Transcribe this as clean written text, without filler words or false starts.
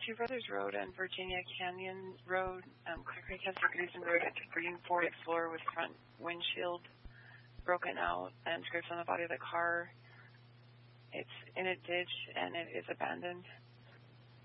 Two Brothers Road and Virginia Canyon Road. Clear Creek has Ferguson Road at the green Ford Explorer with front windshield broken out and scrapes on the body of the car. It's in a ditch and it is abandoned.